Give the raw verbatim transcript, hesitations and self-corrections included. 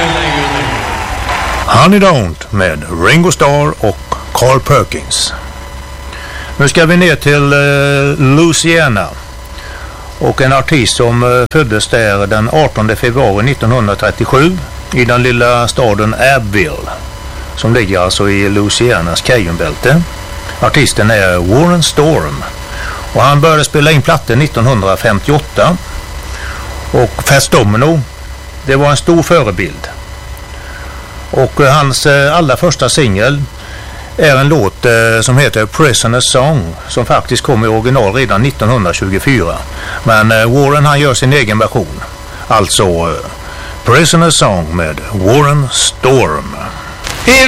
thank you, thank you. Honey Don't med Ringo Starr och Carl Perkins. Nu ska vi ner till eh, Louisiana och en artist som eh, föddes där den artonde februari nittonhundratrettiosju i den lilla staden Abbeville som ligger alltså i Louisianas Cajunbälte. Artisten är Warren Storm och han började spela in plattor nittonhundrafemtioåtta och Fats Domino, det var en stor förebild. Och eh, hans eh, allra första singel är en låt eh, som heter Prisoner's Song som faktiskt kom i original redan nittonhundratjugofyra. Men eh, Warren han gör sin egen version. Alltså eh, Prisoner's Song med Warren Storm.